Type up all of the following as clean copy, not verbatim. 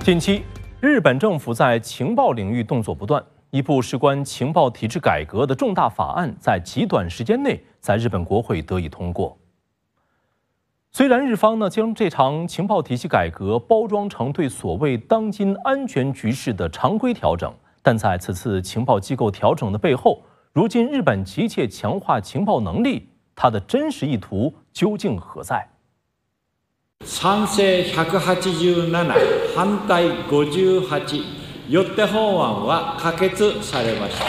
近期，日本政府在情报领域动作不断，一部事关情报体制改革的重大法案在极短时间内在日本国会得以通过。虽然日方将这场情报体系改革包装成对所谓当今安全局势的常规调整，但在此次情报机构调整的背后，如今日本急切强化情報能力，它的真实意图究竟何在？ 賛成187、反対58、よって本案は可決されました。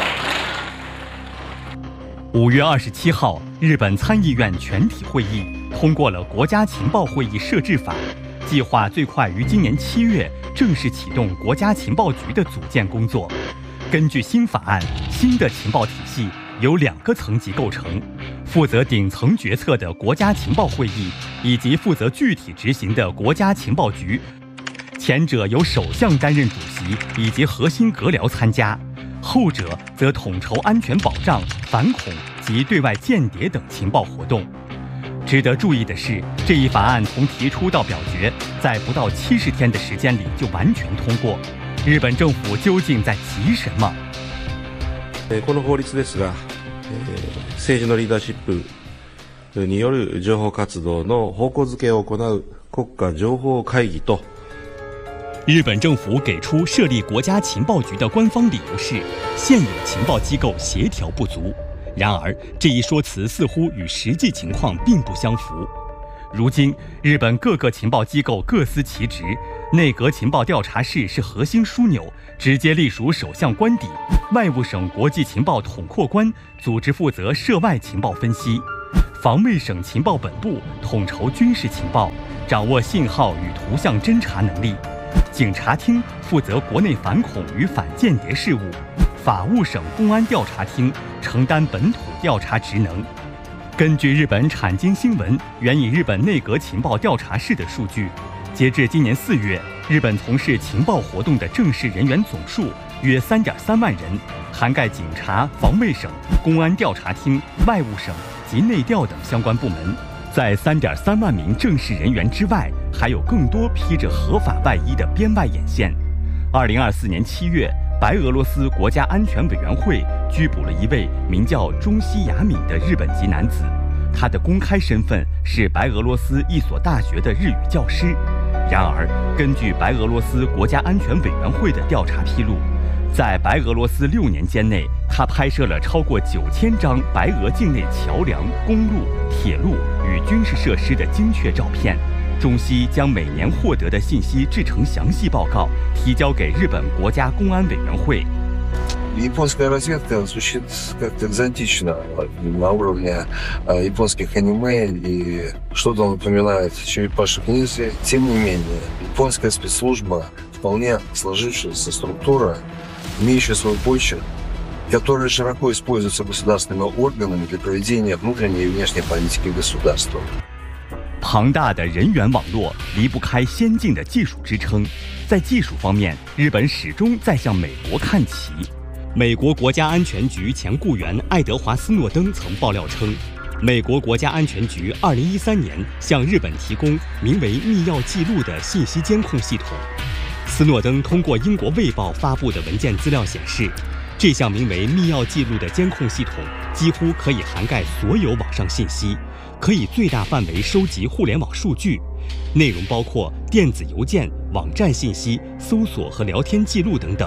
5月27号，日本参议院全体会议通过了国家情报会议设置法，计划最快于今年7月正式启动国家情报局的组建工作。根据新法案，新的情报体系由2个层级构成，负责顶层决策的国家情报会议，以及负责具体执行的国家情报局。前者由首相担任主席以及核心阁僚参加，后者则统筹安全保障、反恐及对外间谍等情报活动。值得注意的是，这一法案从提出到表决，在不到70天的时间里就完全通过。日本政府究竟在急什么？ この法律ですが、政治のリーダーシップによる情報活動の方向づけを行う国家情報会議と。 日本政府给出设立国家情报局的官方理由是现有情报机构协调不足。然而，这一说辞似乎与实际情况并不相符。如今，日本各个情报机构各司其职，内阁情报调查室是核心枢纽，直接隶属首相官邸；外务省国际情报统括官组织负责涉外情报分析；防卫省情报本部统筹军事情报，掌握信号与图像侦查能力；警察厅负责国内反恐与反间谍事务；法务省公安调查厅承担本土调查职能。根据日本产经新闻援引日本内阁情报调查室的数据，截至今年4月，日本从事情报活动的正式人员总数约3.3万人，涵盖警察、防卫省、公安调查厅、外务省及内调等相关部门。在3.3万名正式人员之外，还有更多披着合法外衣的编外眼线。2024年7月，白俄罗斯国家安全委员会拘捕了一位名叫中西雅敏的日本籍男子，他的公开身份是白俄罗斯一所大学的日语教师。然而，根据白俄罗斯国家安全委员会的调查披露，在白俄罗斯6年间内，他拍摄了超过9000张白俄境内桥梁、公路、铁路与军事设施的精确照片。中西将每年获得的信息制成详细报告，提交给日本国家公安委员会。 Японская разведка звучит как-то экзотично на уровне японских аниме, и что-то напоминает черепашек-ниндзя. Тем не менее, японская спецслужба вполне сложившаяся структура, имеющая свой почерк, которая широко используется государственными органами для проведения внутренней и внешней политики государства. 庞大的人员网络离不开先进的技术支撑，在技术方面，日本始终在向美国看齐。美国国家安全局前雇员爱德华·斯诺登曾爆料称，美国国家安全局2013年向日本提供名为“密钥记录”的信息监控系统。斯诺登通过英国《卫报》发布的文件资料显示，这项名为“密钥记录”的监控系统几乎可以涵盖所有网上信息，可以最大范围收集互联网数据，内容包括电子邮件、网站信息、搜索和聊天记录等等。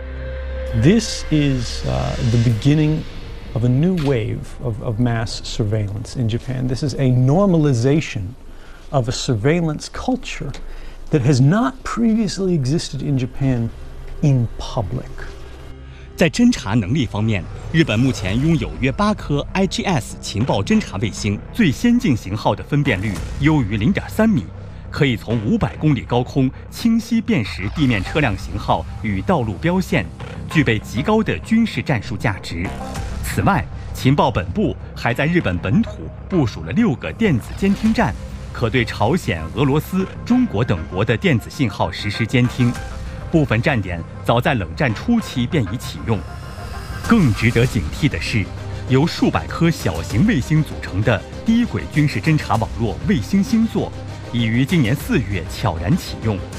This is the beginning of a new wave of mass surveillance in Japan. This is a normalization of a surveillance culture that has not previously existed in Japan in public. 在侦察能力方面，日本目前拥有约8颗 IGS 情报侦察卫星，最先进型号的分辨率优于0.3米，可以从500公里高空清晰辨识地面车辆型号与道路标线，具备极高的军事战术价值。此外，情报本部还在日本本土部署了6个电子监听站，可对朝鲜、俄罗斯、中国等国的电子信号实施监听。部分站点早在冷战初期便已启用。更值得警惕的是，由数百颗小型卫星组成的低轨军事侦察网络卫星星座，已于今年4月悄然启用。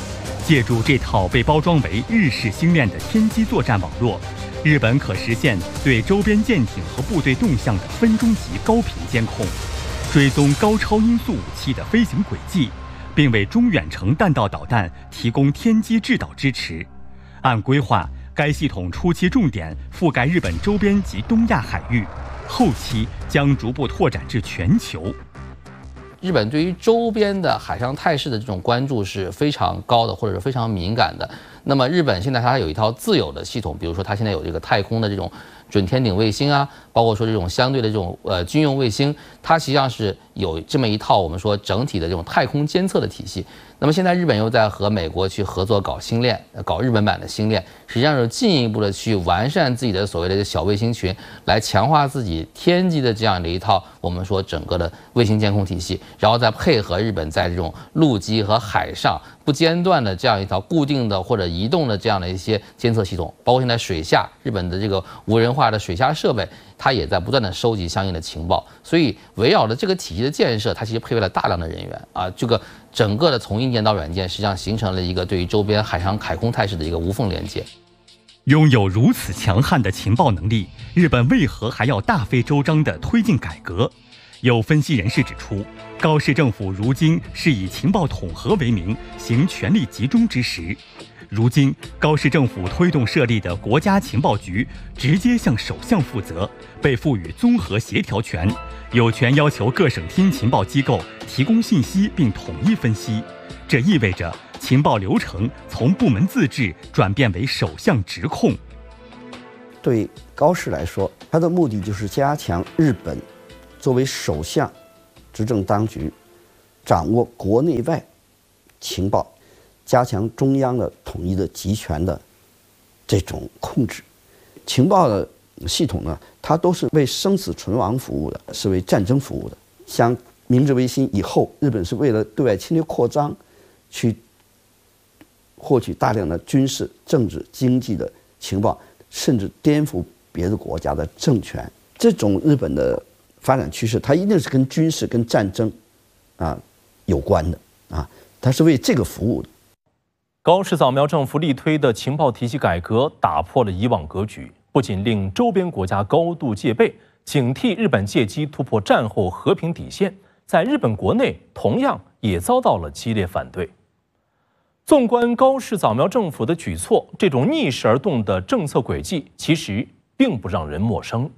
借助这套被包装为日式星链的天基作战网络，日本可实现对周边舰艇和部队动向的分钟级高频监控，追踪高超音速武器的飞行轨迹，并为中远程弹道导弹提供天基制导支持。按规划，该系统初期重点覆盖日本周边及东亚海域，后期将逐步拓展至全球。 日本对于周边的海上态势的这种关注是非常高的，或者是非常敏感的。那么日本现在它有一套自有的系统，比如说它现在有这个太空的这种准天顶卫星啊，包括说这种相对的这种军用卫星，它实际上是有这么一套我们说整体的这种太空监测的体系。那么现在日本又在和美国去合作搞星链，搞日本版的星链，实际上是进一步的去完善自己的所谓的小卫星群，来强化自己天基的这样的一套我们说整个的卫星监控体系，然后再配合日本在这种陆基和海上不间断的这样一套固定的或者移动的这样的一些监测系统，包括现在水下日本的这个无人化的水下设备，它也在不断的收集相应的情报。所以围绕着这个体系的建设，它其实配备了大量的人员啊，这个整个的从硬件到软件，实际上形成了一个对于周边海空态势的一个无缝连接。 拥有如此强悍的情报能力，日本为何还要大费周章地推进改革？有分析人士指出，高市政府如今是以情报统合为名行权力集中之时。如今，高市政府推动设立的国家情报局直接向首相负责，被赋予综合协调权，有权要求各省厅情报机构提供信息并统一分析。这意味着情报流程从部门自治转变为首相直控。 对高市来说，他的目的就是加强日本作为首相执政当局掌握国内外情报，加强中央的统一的集权的这种控制。情报的系统呢，它都是为生死存亡服务的，是为战争服务的。像明治维新以后，日本是为了对外侵略扩张，去获取大量的军事、政治、经济的情报，甚至颠覆别的国家的政权。这种日本的发展趋势，它一定是跟军事、跟战争有关的啊，它是为这个服务的。 高市早苗政府力推的情报体系改革，打破了以往格局，不仅令周边国家高度戒备，警惕日本借机突破战后和平底线，在日本国内同样也遭到了激烈反对。纵观高市早苗政府的举措，这种逆势而动的政策轨迹，其实并不让人陌生。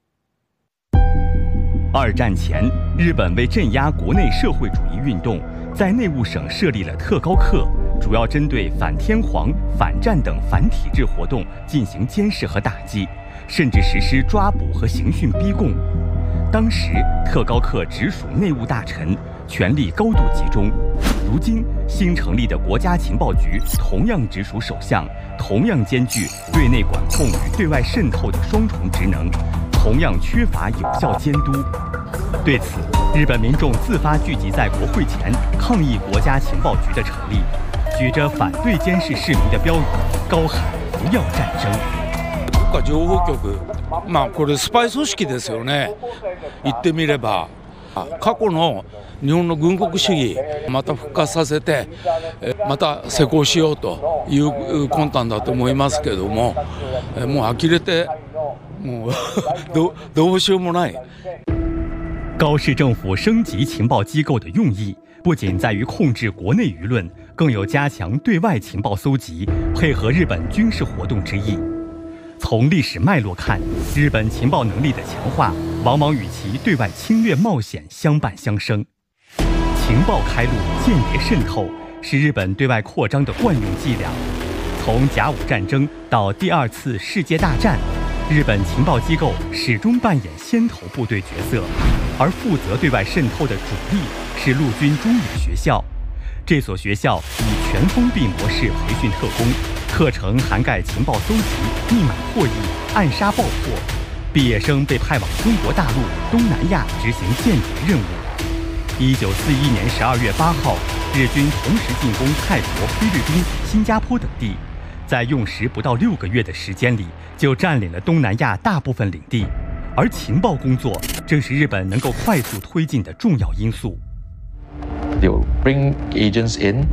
二战前，日本为镇压国内社会主义运动，在内务省设立了特高课，主要针对反天皇、反战等反体制活动进行监视和打击，甚至实施抓捕和刑讯逼供。当时特高课直属内务大臣，权力高度集中。如今新成立的国家情报局同样直属首相，同样兼具对内管控与对外渗透的双重职能，同样缺乏有效监督。对此，日本民众自发聚集在国会前抗议国家情报局的成立，举着反对监视市民的标语，高喊不要战争。 国家情報局、これスパイ組織ですよね。言ってみれば、過去の日本の軍国主義また復活させて、また施行しようという魂胆だと思いますけども、もう呆れて、もうどうしようもない。 高市政府升级情报机构的用意，不仅在于控制国内舆论，更有加强对外情报搜集，配合日本军事活动之意。从历史脉络看，日本情报能力的强化，往往与其对外侵略冒险相伴相生。情报开路、间谍渗透是日本对外扩张的惯用伎俩。从甲午战争到第二次世界大战，日本情报机构始终扮演先头部队角色，而负责对外渗透的主力是陆军中野学校。这所学校以全封闭模式培训特工，课程涵盖情报搜集、密码破译、暗杀爆破。毕业生被派往中国大陆、东南亚执行间谍任务。1941年12月8号，日军同时进攻泰国、菲律宾、新加坡等地，在用时不到6个月的时间里，就占领了东南亚大部分领地。而情报工作正是日本能够快速推进的重要因素。 They'll bring agents in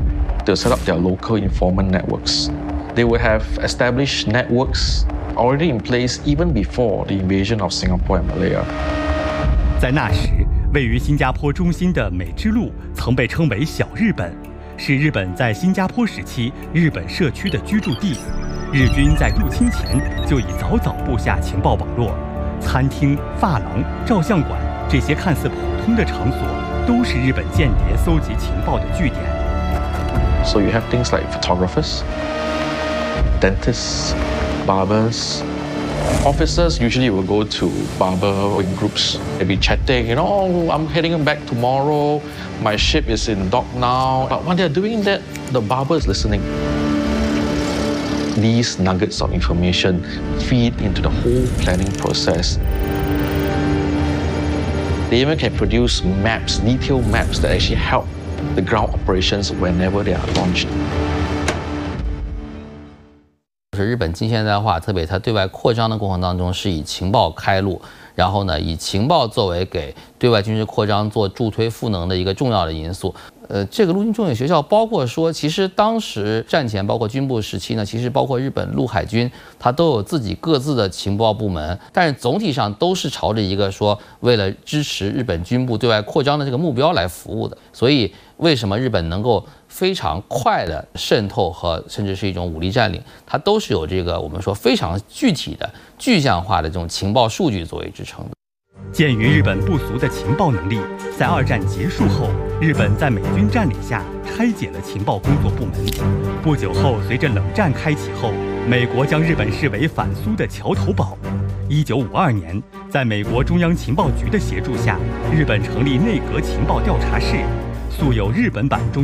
they'll set up their local informant networks. They will have established networks already in place even before the invasion of Singapore and Malaya. 在那时，位于新加坡中心的美之路曾被称为小日本，是日本在新加坡时期日本社区的居住地。日军在入侵前就已早早布下情报网络，餐厅、发廊、照相馆这些看似普通的场所，都是日本间谍搜集情报的据点。 So you have things like photographers, dentists, barbers. Officers usually will go to barber in groups. They'll be chatting, oh, I'm heading back tomorrow. My ship is in dock now. But when they're doing that, the barber is listening. These nuggets of information feed into the whole planning process. They even can produce maps, detailed maps that actually help the ground operations whenever they are launched. 是日本近现代化，特别它对外扩张的过程当中，是以情报开路，然后呢，以情报作为给对外军事扩张做助推赋能的一个重要的因素。这个陆军重点学校包括说，其实当时战前包括军部时期呢，其实包括日本陆海军，它都有自己各自的情报部门，但是总体上都是朝着一个说为了支持日本军部对外扩张的这个目标来服务的。所以为什么日本能够非常快的渗透和甚至是一种武力占领，它都是有这个我们说非常具体的具象化的这种情报数据作为支撑的。 鉴于日本不俗的情报能力，在二战结束后，日本在美军占领下拆解了情报工作部门。不久后，随着冷战开启后，美国将日本视为反苏的桥头堡。1952年，在美国中央情报局的协助下，日本成立内阁情报调查室，素有日本版中